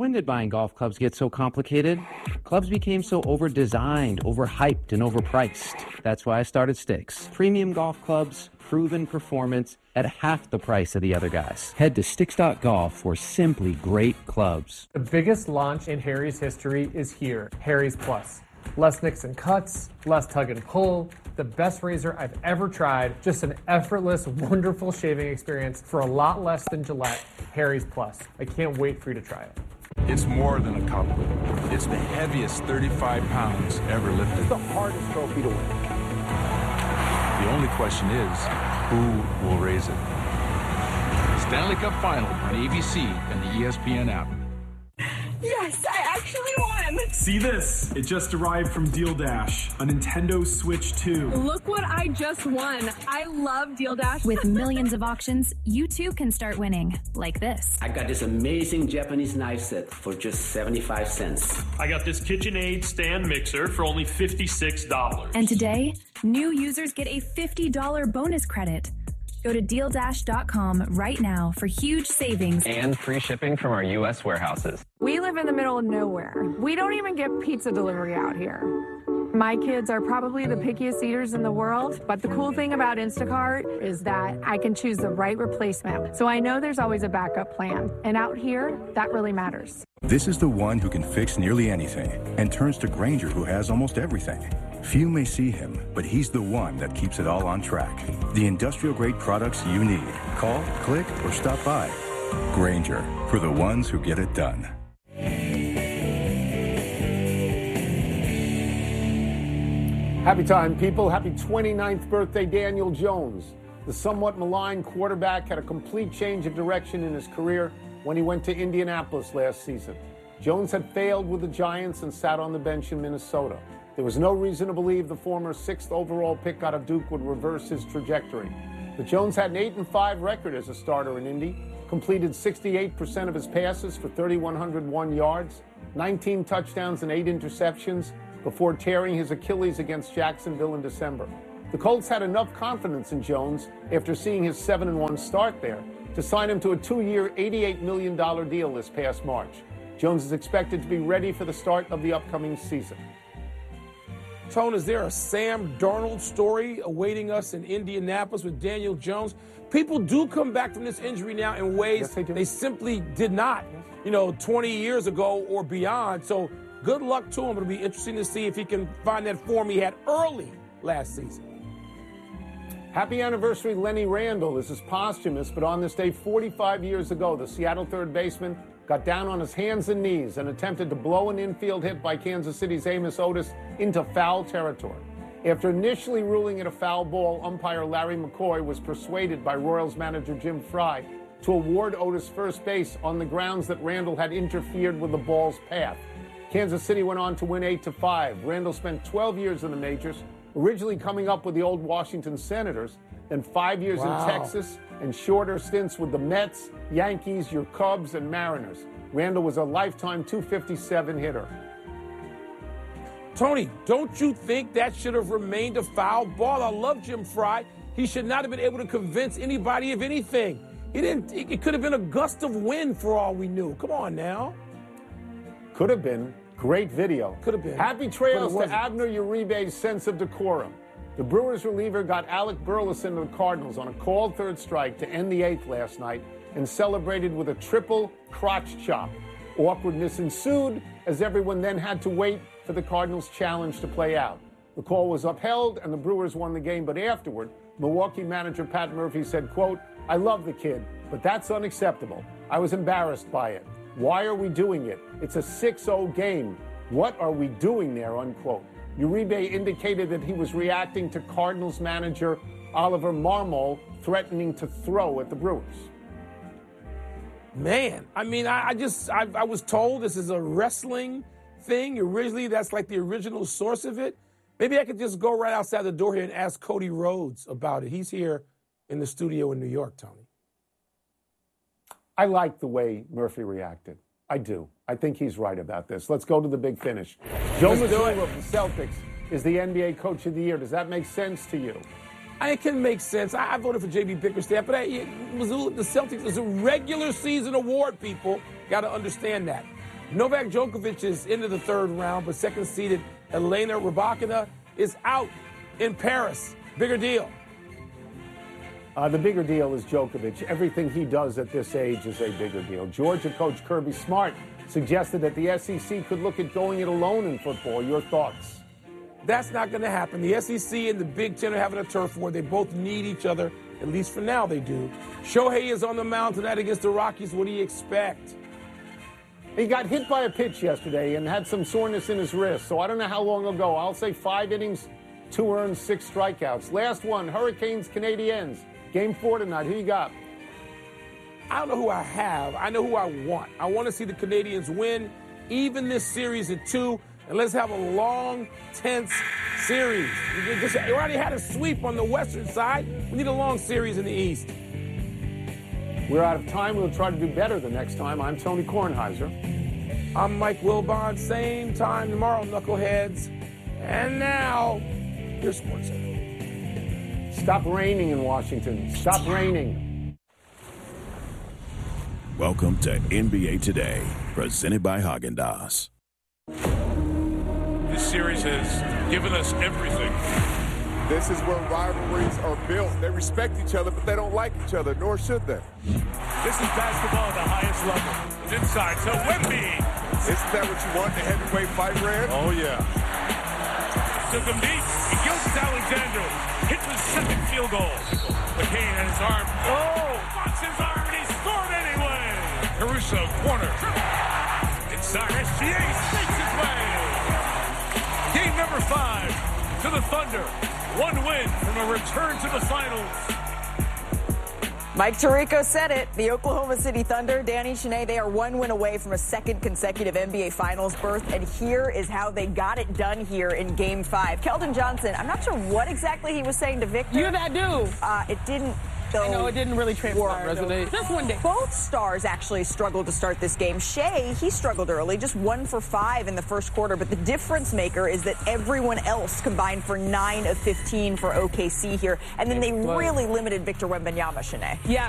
When did buying golf clubs get so complicated? Clubs became so over-designed, overhyped, and overpriced. That's why I started Sticks. Premium golf clubs, proven performance at half the price of the other guys. Head to Sticks.golf for simply great clubs. The biggest launch in Harry's history is here, Harry's Plus. Less nicks and cuts, less tug and pull, the best razor I've ever tried, just an effortless, wonderful shaving experience for a lot less than Gillette. Harry's Plus. I can't wait for you to try it. It's more than a couple. It's the heaviest 35 pounds ever lifted. It's the hardest trophy to win. The only question is, who will raise it? Stanley Cup Final on ABC and the ESPN app. Yes, I actually won! See this? It just arrived from Deal Dash, a Nintendo Switch 2. Look what I just won. I love Deal Dash. With millions of auctions, you too can start winning, like this. I got this amazing Japanese knife set for just 75 cents. I got this KitchenAid stand mixer for only $56. And today, new users get a $50 bonus credit. Go to DealDash.com right now for huge savings and free shipping from our U.S. warehouses. We live in the middle of nowhere. We don't even get pizza delivery out here. My kids are probably the pickiest eaters in the world, but the cool thing about Instacart is that I can choose the right replacement. So I know there's always a backup plan. And out here, that really matters. This is the one who can fix nearly anything and turns to Grainger, who has almost everything. Few may see him, but he's the one that keeps it all on track. The industrial-grade products you need. Call, click, or stop by. Grainger, for the ones who get it done. Happy time, people. Happy 29th birthday, Daniel Jones. The somewhat maligned quarterback had a complete change of direction in his career when he went to Indianapolis last season. Jones had failed with the Giants and sat on the bench in Minnesota. There was no reason to believe the former 6th overall pick out of Duke would reverse his trajectory. But Jones had an 8-5 record as a starter in Indy, completed 68% of his passes for 3,101 yards, 19 touchdowns and 8 interceptions before tearing his Achilles against Jacksonville in December. The Colts had enough confidence in Jones after seeing his 7-1 start there to sign him to a 2-year, $88 million deal this past March. Jones is expected to be ready for the start of the upcoming season. Tone, is there a Sam Darnold story awaiting us in Indianapolis with Daniel Jones? People do come back from this injury now in ways they simply did not, 20 years ago or beyond. So good luck to him. It'll be interesting to see if he can find that form he had early last season. Happy anniversary, Lenny Randle. This is posthumous, but on this day 45 years ago, the Seattle third baseman got down on his hands and knees and attempted to blow an infield hit by Kansas City's Amos Otis into foul territory. After initially ruling it a foul ball, umpire Larry McCoy was persuaded by Royals manager Jim Fry to award Otis first base on the grounds that Randle had interfered with the ball's path. Kansas City went on to win 8-5. Randle spent 12 years in the majors, originally coming up with the old Washington Senators, then 5 years in Texas, and shorter stints with the Mets, Yankees, your Cubs, and Mariners. Randle was a lifetime .257 hitter. Tony, don't you think that should have remained a foul ball? I love Jim Fry. He should not have been able to convince anybody of anything. It could have been a gust of wind for all we knew. Come on now. Could have been. Great video. Could have been. Happy trails to Abner Uribe's sense of decorum. The Brewers reliever got Alec Burleson to the Cardinals on a called third strike to end the 8th last night and celebrated with a triple crotch chop. Awkwardness ensued as everyone then had to wait for the Cardinals' challenge to play out. The call was upheld and the Brewers won the game, but afterward, Milwaukee manager Pat Murphy said, quote, "I love the kid, but that's unacceptable. I was embarrassed by it. Why are we doing it? It's a 6-0 game. What are we doing there?" unquote. Uribe indicated that he was reacting to Cardinals manager Oliver Marmol threatening to throw at the Brewers. Man, I mean, I was told this is a wrestling thing. Originally, that's like the original source of it. Maybe I could just go right outside the door here and ask Cody Rhodes about it. He's here in the studio in New York, Tony. I like the way Murphy reacted. I do. I think he's right about this. Let's go to the big finish. Joe Mazzulla of the Celtics is the NBA Coach of the Year. Does that make sense to you? It can make sense. I voted for J.B. Bickerstaff, but the Celtics is a regular season award, people. Got to understand that. Novak Djokovic is into the third round, but second-seeded Elena Rybakina is out in Paris. Bigger deal. The bigger deal is Djokovic. Everything he does at this age is a bigger deal. Georgia coach Kirby Smart suggested that the SEC could look at going it alone in football. Your thoughts? That's not going to happen. The SEC and the Big Ten are having a turf war. They both need each other. At least for now, they do. Shohei is on the mound tonight against the Rockies. What do you expect? He got hit by a pitch yesterday and had some soreness in his wrist, so I don't know how long ago. I'll say 5 innings, 2 earned, 6 strikeouts. Last one, Hurricanes, Canadiens. Game 4 tonight. Who you got? I don't know who I have. I know who I want. I want to see the Canadiens win, even this series at 2, and let's have a long, tense series. We already had a sweep on the western side. We need a long series in the East. We're out of time. We'll try to do better the next time. I'm Tony Kornheiser. I'm Mike Wilbon. Same time tomorrow, Knuckleheads. And now, your Sports Center. Stop raining in Washington. Stop raining. Welcome to NBA Today, presented by Häagen-Dazs. This series has given us everything. This is where rivalries are built. They respect each other, but they don't like each other, nor should they. This is basketball at the highest level. It's inside to Wemby. Isn't that what you want in a heavyweight fight, Red? Oh, yeah. Took him deep. He Gilgeous Alexander hits his second field goal. McCain had his arm. Oh! Box his arm, and he scored anyway. Caruso, corner. Inside, SGA snakes his way. Game number 5 to the Thunder. 1 win from a return to the finals. Mike Tirico said it. The Oklahoma City Thunder, Danny Shanae, they are 1 win away from a second consecutive NBA Finals berth, and here is how they got it done here in Game 5. Keldon Johnson, I'm not sure what exactly he was saying to Victor. You're that dude. It didn't, though. I know, it didn't really transpire. Just one day. Both stars actually struggled to start this game. Shea, he struggled early, just 1 for 5 in the first quarter, but the difference maker is that everyone else combined for 9 of 15 for OKC here, and then they really limited Victor Wembanyama, Shanae. Yeah.